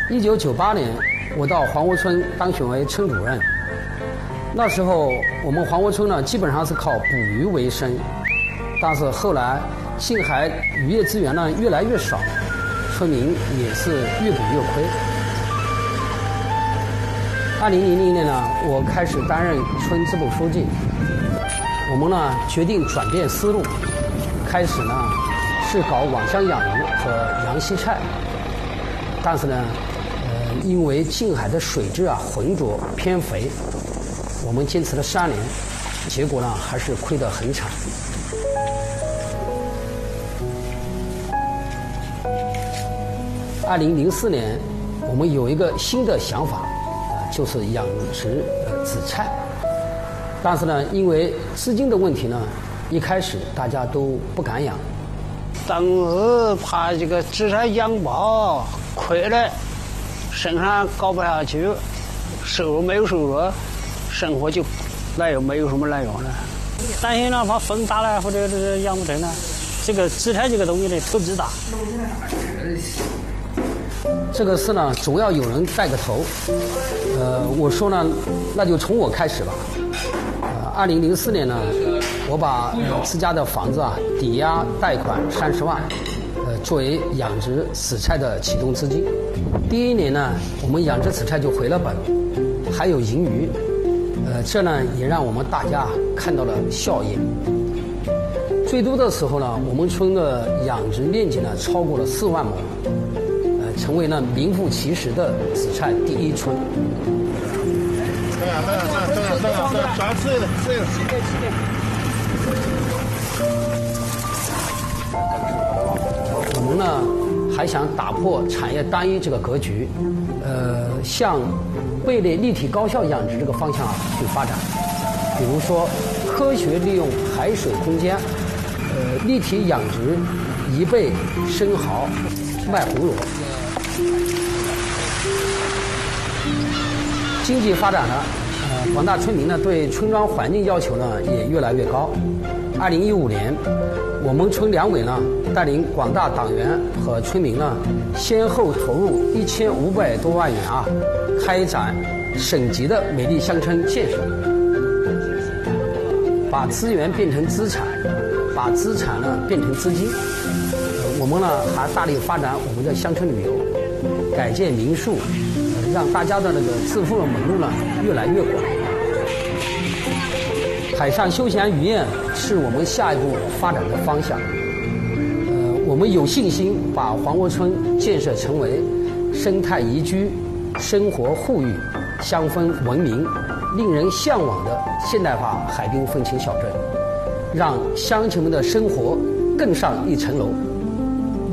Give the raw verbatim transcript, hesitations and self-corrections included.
一九九八年，我到黄窝村当选为村主任。那时候我们黄窝村呢，基本上是靠捕鱼为生，但是后来青海渔业资源呢越来越少，村民也是越捕越亏。二零零零年呢，我开始担任村支部书记，我们呢决定转变思路，开始呢是搞网箱养鱼和养荇菜，但是呢，呃，因为近海的水质啊浑浊偏肥，我们坚持了三年，结果呢还是亏得很惨。二零零四年，我们有一个新的想法，啊、呃，就是养殖呃紫菜，但是呢，因为资金的问题呢，一开始大家都不敢养。 当时怕这个紫菜养不好，亏了，生产搞不下去，收入没有收入，生活就来又没有什么来源了。担心了，怕风大了或者是养不成了。这个紫菜这个东西呢，投资大。 这个事呢，总要有人带个头。呃，我说呢，那就从我开始吧。呃，二零零四年呢，我把呃自家的房子啊抵押贷款三十万，呃，作为养殖紫菜的启动资金。第一年呢，我们养殖紫菜就回了本，还有盈余。呃，这呢也让我们大家看到了效益。最多的时候呢，我们村的养殖面积呢超过了四万亩，呃，成为了名副其实的紫菜第一村。 对呀，对呀，对呀，对呀，对呀，全是的，是的，是的。 我们呢还想打破产业单一这个格局，呃，向贝类立体高效养殖这个方向啊去发展。比如说，科学利用海水空间，呃，立体养殖贻贝、生蚝、麦红螺。经济发展了，呃，广大村民呢对村庄环境要求呢也越来越高。二零一五年，我们村两委呢带领广大党员和村民呢，先后投入一千五百多万元啊，开展省级的美丽乡村建设，把资源变成资产，把资产呢变成资金。呃、我们呢还大力发展我们的乡村旅游，改建民宿，呃、让大家的那个致富的门路呢越来越广。海上休闲渔业是我们下一步发展的方向。呃，我们有信心把黄窝村建设成为生态宜居、生活富裕、乡风文明、令人向往的现代化海滨风情小镇，让乡亲们的生活更上一层楼。